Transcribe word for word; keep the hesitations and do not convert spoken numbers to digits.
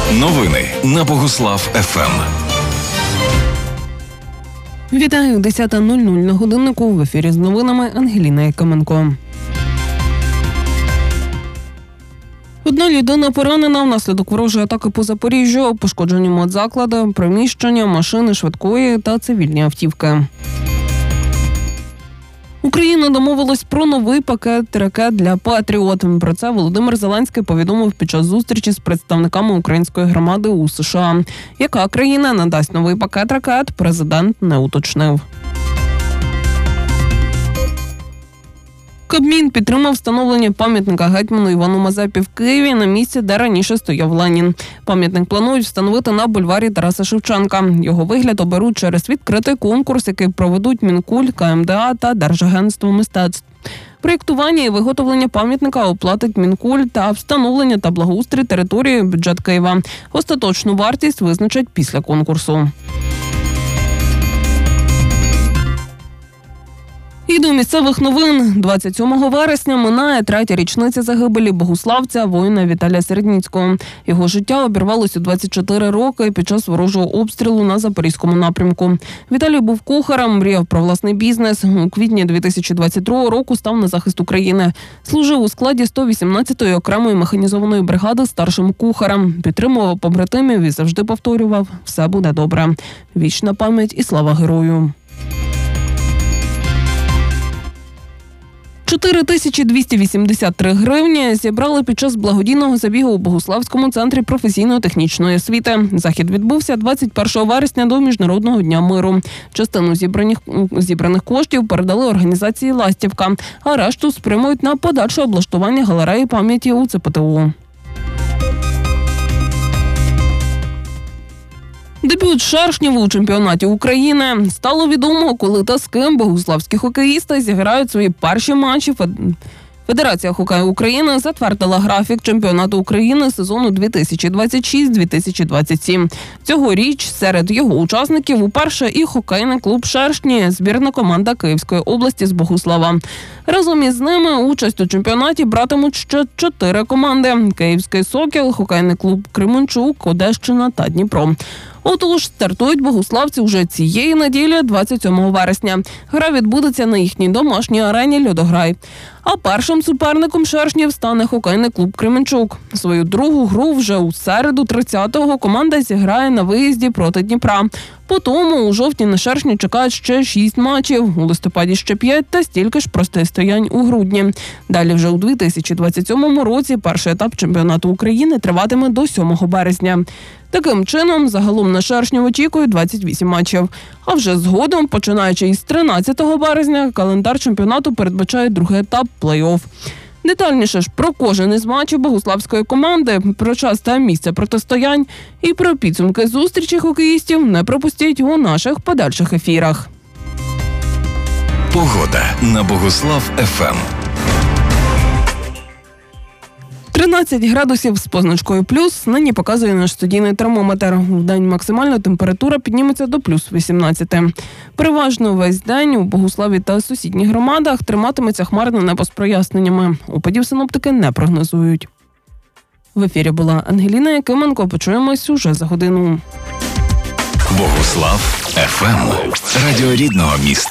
Новини на Богуслав-ФМ. Вітаю, десята нуль нуль на годиннику. В ефірі з новинами Ангеліна Якименко. Одна людина поранена внаслідок ворожої атаки по Запоріжжю, пошкоджені медзаклади, приміщення, машини швидкої та цивільні автівки. Україна домовилась про новий пакет ракет для «Патріот». Про це Володимир Зеленський повідомив під час зустрічі з представниками української громади у США. Яка країна надасть новий пакет ракет, президент не уточнив. Кабмін підтримав встановлення пам'ятника гетьману Івану Мазепі в Києві на місці, де раніше стояв Ленін. Пам'ятник планують встановити на бульварі Тараса Шевченка. Його вигляд оберуть через відкритий конкурс, який проведуть Мінкуль, Ка Ем Де А та Держагентство мистецтв. Проєктування і виготовлення пам'ятника оплатить Мінкуль, та встановлення та благоустрій території – бюджет Києва. Остаточну вартість визначать після конкурсу. І до місцевих новин. двадцять сьомого вересня минає третя річниця загибелі богуславця, воїна Віталія Середніцького. Його життя обірвалося у двадцять чотири роки під час ворожого обстрілу на Запорізькому напрямку. Віталій був кухарем, мріяв про власний бізнес. У квітні дві тисячі двадцять другого року став на захист України. Служив у складі сто вісімнадцятої окремої механізованої бригади старшим кухарем. Підтримував побратимів і завжди повторював – все буде добре. Вічна пам'ять і слава герою. чотири тисячі двісті вісімдесят три гривні зібрали під час благодійного забігу у Богуславському центрі професійно-технічної освіти. Захід відбувся двадцять першого вересня до Міжнародного дня миру. Частину зібраних, зібраних коштів передали організації «Ластівка», а решту спрямують на подальше облаштування галереї пам'яті у Це Пе Те У. Дебют шершнів у чемпіонаті України. Стало відомо, коли та з ким богуславські хокеїсти зіграють свої перші матчі. Федерація хокею України затвердила графік чемпіонату України сезону дві тисячі двадцять шість - дві тисячі двадцять сім. Цьогоріч серед його учасників уперше і хокейний клуб «Шершні», збірна команда Київської області з Богуслава. Разом із ними участь у чемпіонаті братимуть ще чотири команди – Київський «Сокіл», хокейний клуб «Кременчук», Одещина та Дніпро. Отож, стартують богуславці вже цієї неділі, двадцять сьомого вересня. Гра відбудеться на їхній домашній арені «Льодограй». А першим суперником шершнів стане хокейний клуб «Кременчук». Свою другу гру вже у середу тридцятого команда зіграє на виїзді проти Дніпра. Потім у жовтні на шершні чекають ще шість матчів, у листопаді ще п'ять та стільки ж протистоянь у грудні. Далі вже у дві тисячі двадцять сьомому році перший етап чемпіонату України триватиме до сьомого березня. Таким чином, загалом на шершнів очікують двадцять вісім матчів. А вже згодом, починаючи із тринадцятого березня, календар чемпіонату передбачає другий етап – плей-офф. Детальніше ж про кожен із матчів богуславської команди, про час та місце протистоянь і про підсумки зустрічі хокеїстів не пропустіть у наших подальших ефірах. Погода на Богуслав-ФМ. тринадцять градусів з позначкою плюс нині показує наш студійний термометр. Вдень максимальна температура підніметься до плюс вісімнадцяти. Переважно весь день у Богуславі та сусідніх громадах триматиметься хмарне небо з проясненнями. Опадів синоптики не прогнозують. В ефірі була Ангеліна Якименко. Почуємось уже за годину. Богуслав-ФМ. Радіо рідного міста.